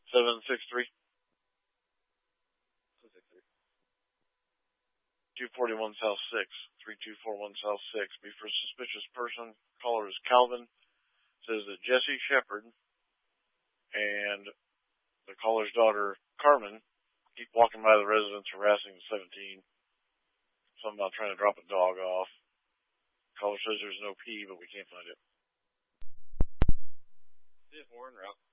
763. 241 South 6, 3241 South 6. Be for suspicious person. Caller is Calvin. Says that Jesse Shepard and the caller's daughter, Carmen, keep walking by the residence harassing the 17. Something about trying to drop a dog off. Caller says there's no P, but we can't find it. 4 en route.